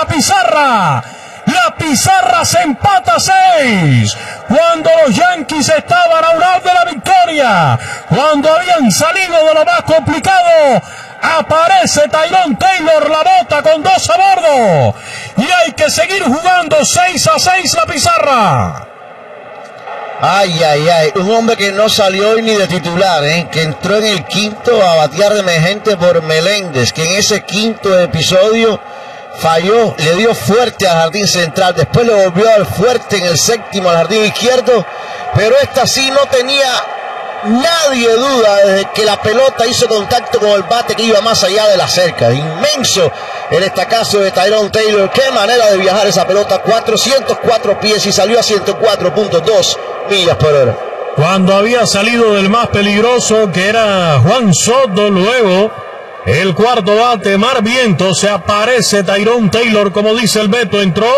pizarra. La pizarra se empata 6. Cuando los Yankees estaban a un out de la victoria, cuando habían salido de lo más complicado, aparece Tyrone Taylor, la bota con 2 a bordo. Y hay que seguir jugando 6-6 la pizarra. Ay, ay, ay, un hombre que no salió hoy ni de titular, que entró en el quinto a batear de emergente por Meléndez, que en ese quinto episodio falló, le dio fuerte al jardín central, después le volvió a dar fuerte en el séptimo al jardín izquierdo, pero esta sí no tenía nadie duda desde que la pelota hizo contacto con el bate que iba más allá de la cerca. Inmenso el estacazo de Tyrone Taylor, qué manera de viajar esa pelota, 404 pies y salió a 104.2 millas por hora. Cuando había salido del más peligroso, que era Juan Soto, luego el cuarto bate, Mar Vientos, se aparece Tyrone Taylor, como dice el Beto,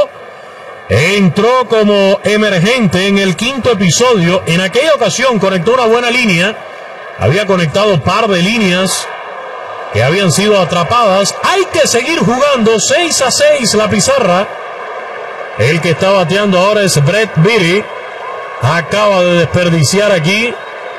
entró como emergente en el quinto episodio. En aquella ocasión conectó una buena línea, había conectado par de líneas que habían sido atrapadas. Hay que seguir jugando 6-6 la pizarra. El que está bateando ahora es Brett Beatty, acaba de desperdiciar aquí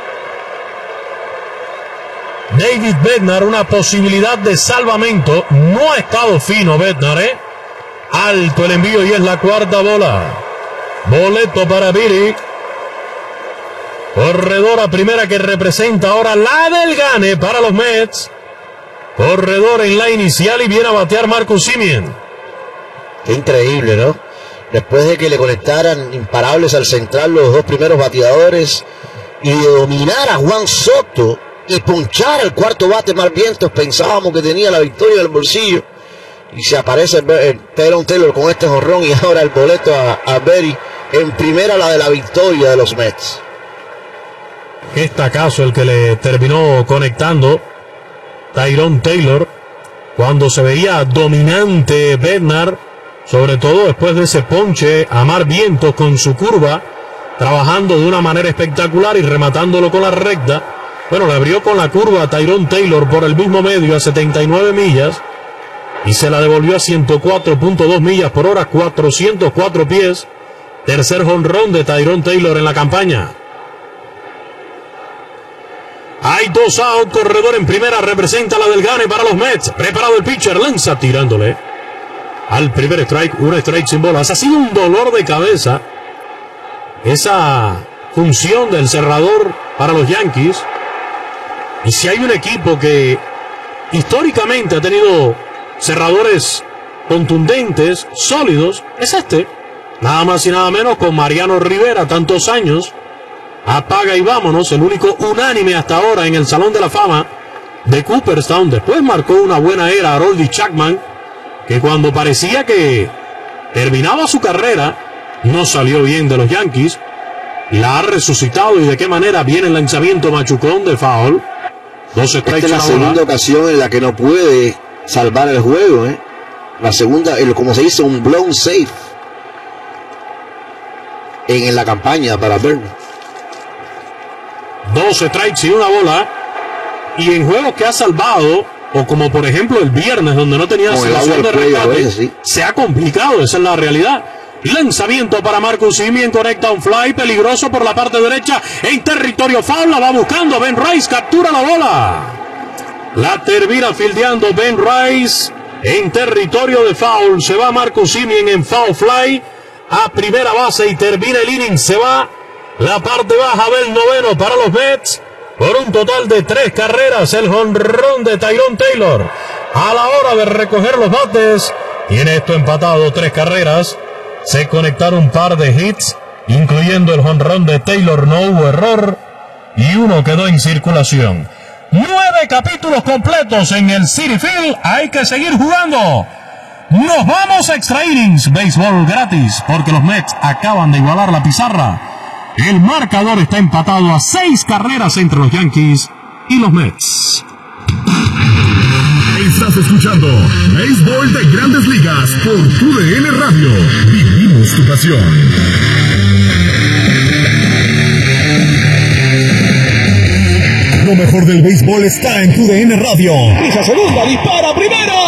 David Bednar una posibilidad de salvamento. No ha estado fino Bednar, Alto el envío y es la cuarta bola. Boleto para Beatty. Corredor a primera que representa ahora la del gane para los Mets. Corredor en la inicial y viene a batear Marcus Semien. Qué increíble, ¿no? Después de que le conectaran imparables al central los dos primeros bateadores y de dominar a Juan Soto y punchar el cuarto bate Mar Vientos, pensábamos que tenía la victoria del bolsillo. Y se aparece Tyrone Taylor con este jonrón y ahora el boleto a Beatty en primera, la de la victoria de los Mets. Este acaso el que le terminó conectando Tyrone Taylor cuando se veía dominante Bednar, sobre todo después de ese ponche a Mar Vientos con su curva, trabajando de una manera espectacular y rematándolo con la recta. Bueno, le abrió con la curva a Tyrone Taylor por el mismo medio a 79 millas y se la devolvió a 104.2 millas por hora, 404 pies. Tercer jonrón de Tyrone Taylor en la campaña. Hay 2 out, corredor en primera, representa la del gane para los Mets. Preparado el pitcher, lanza tirándole al primer strike, un strike sin bolas. Ha sido un dolor de cabeza esa función del cerrador para los Yankees. Y si hay un equipo que históricamente ha tenido cerradores contundentes, sólidos, es este. Nada más y nada menos con Mariano Rivera, tantos años. Apaga y vámonos, el único unánime hasta ahora en el Salón de la Fama de Cooperstown. Después marcó una buena era Aroldis Chapman, que cuando parecía que terminaba su carrera, no salió bien de los Yankees. La ha resucitado y de qué manera. Viene el lanzamiento machucón de foul. 2 strikes. Esta es la segunda ocasión en la que no puede salvar el juego, La segunda, como se dice, un blown safe en la campaña para Bernie. 2 strikes y una bola. Y en juegos que ha salvado, o como por ejemplo el viernes donde no tenía situación de remate, se ha complicado, esa es la realidad. Lanzamiento para Marcus Semien, conecta un fly peligroso por la parte derecha en territorio foul, la va buscando Ben Rice, captura la bola. La termina fildeando Ben Rice en territorio de foul. Se va Marcus Semien en foul fly a primera base y termina el inning. Se va la parte baja del noveno para los Mets por un total de 3 carreras. El jonrón de Tyrone Taylor a la hora de recoger los bates. Tiene esto empatado, 3 carreras. Se conectaron un par de hits, incluyendo el jonrón de Taylor. No hubo error y uno quedó en circulación. 9 capítulos completos en el Citi Field. Hay que seguir jugando. Nos vamos a extra innings. Béisbol gratis porque los Mets acaban de igualar la pizarra. El marcador está empatado a 6 carreras entre los Yankees y los Mets. Estás escuchando Béisbol de Grandes Ligas por TUDN Radio. Vivimos tu pasión. Lo mejor del béisbol está en TUDN Radio. Pisa segunda, dispara primero.